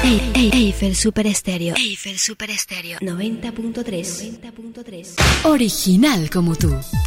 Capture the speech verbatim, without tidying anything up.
Eiffel Super Estéreo. Eiffel Super Estéreo noventa punto tres. Original como tú.